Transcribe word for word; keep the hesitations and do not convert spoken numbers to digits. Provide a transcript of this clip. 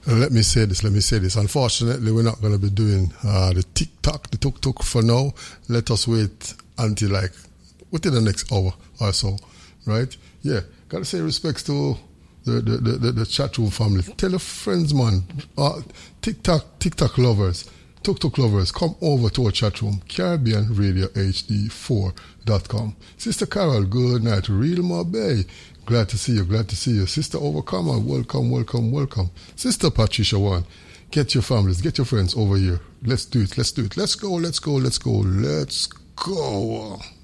let me say this, let me say this. Unfortunately, we're not going to be doing uh, the TikTok, the tuk-tuk for now. Let us wait until like within the next hour or so, right? Yeah, got to say respects to the the, the, the, the chat room family. Tell your friends, man, uh, TikTok, TikTok lovers, tuk-tuk lovers, come over to our chat room, Caribbean Radio H D four dot com. Sister Carol, good night. Real Marbay, glad to see you, glad to see you. Sister Overcomer, welcome, welcome, welcome. Sister Patricia One, get your families, get your friends over here. Let's do it, let's do it. Let's go, let's go, let's go, let's go.